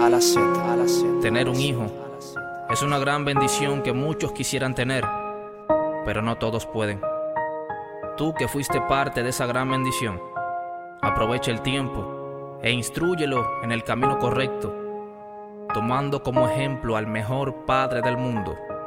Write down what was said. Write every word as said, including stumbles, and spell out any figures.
a la Z, a la Z. Tener un hijo es una gran bendición que muchos quisieran tener, pero no todos pueden. Tú que fuiste parte de esa gran bendición, aprovecha el tiempo e instrúyelo en el camino correcto, tomando como ejemplo al mejor padre del mundo,